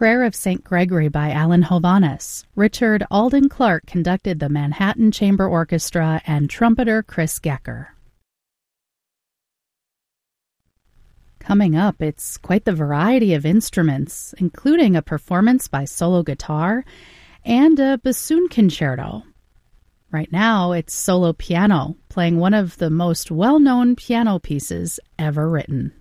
Prayer of St. Gregory by Alan Hovhaness. Richard Alden Clark conducted the Manhattan Chamber Orchestra and trumpeter Chris Gecker. Coming up, it's quite the variety of instruments, including a performance by solo guitar and a bassoon concerto. Right now, it's solo piano, playing one of the most well-known piano pieces ever written.